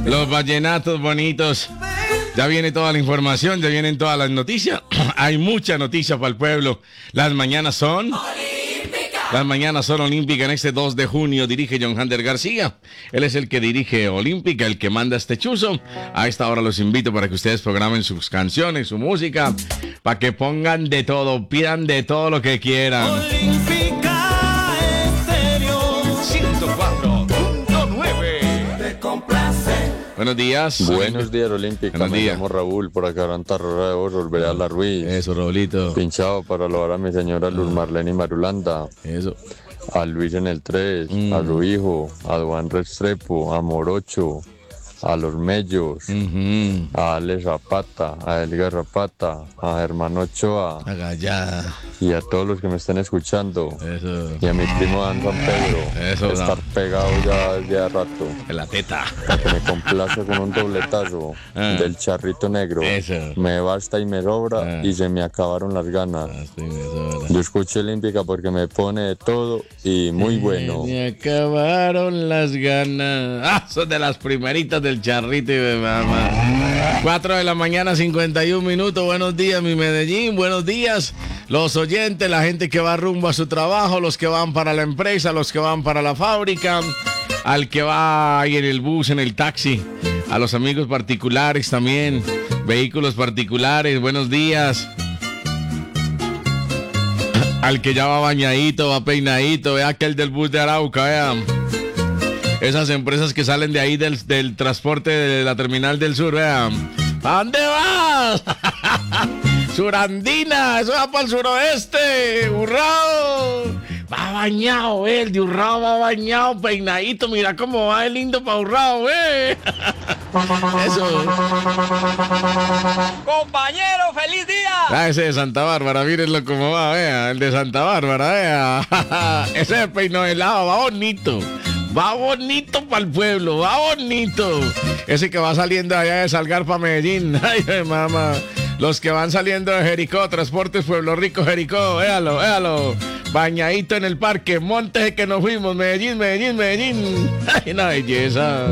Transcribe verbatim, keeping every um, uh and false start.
Los vallenatos bonitos. Ya viene toda la información, ya vienen todas las noticias. Hay mucha noticia para el pueblo. Las mañanas son... Las mañanas son Olímpica en este dos de junio. Dirige John Hander García. Él es el que dirige Olímpica, el que manda este chuzo. A esta hora los invito para que ustedes programen sus canciones, su música, para que pongan de todo, pidan de todo lo que quieran. Olímpica Estéreo ciento cuatro punto nueve. Te complace. Buenos días. Buenos días, Olímpica. Buenos Me días. llamo Raúl, por acá en Tarrora de Oro, volveré a la Ruiz. Eso, Raulito. Pinchado para lograr a mi señora Luz Marlene y Marulanda. Eso. A Luis en el tres, Mm. a su hijo, a Duan Restrepo, a Morocho, a Los Mellos, Ujú. a Ale Zapata, a Edgar Zapata, a Germán Ochoa Haga ya. y a todos los que me estén escuchando. Eso. Y a mi primo Dan San Pedro, Eso, estar no. pegado ya desde hace rato. En la teta. Para que me complace con un dobletazo Ah. del charrito negro. Eso. Me basta y me sobra Ah. y se me acabaron las ganas. Así me sobra. Yo escucho Olímpica porque me pone de todo y muy bueno. Me acabaron las ganas. Ah, son de las primeritas del charrito y de mamá. cuatro de la mañana, cincuenta y un minutos. Buenos días, mi Medellín. Buenos días, los oyentes, la gente que va rumbo a su trabajo, los que van para la empresa, los que van para la fábrica, al que va ahí en el bus, en el taxi, a los amigos particulares también, vehículos particulares. Buenos días. Al que ya va bañadito, va peinadito, vea aquel del bus de Arauca, vean. Esas empresas que salen de ahí del, del transporte de la terminal del sur, vean. ¿A dónde vas? Surandina, eso va para el suroeste, Urrao. Va bañado, eh, el de Urrao va bañado, peinadito, mira cómo va el lindo pa' Urrao, eh. Eso. Compañero, feliz día. Ah, ese de Santa Bárbara, mírenlo cómo va, vea, el de Santa Bárbara, vea. Ese peinado de lado, va bonito. Va bonito para el pueblo, va bonito. Ese que va saliendo allá de Salgar para Medellín. Ay, mamá. Los que van saliendo de Jericó, Transportes Pueblo Rico, Jericó, véalo, véalo. Bañadito en el parque, Montes que nos fuimos, Medellín, Medellín, Medellín. Ay, una belleza.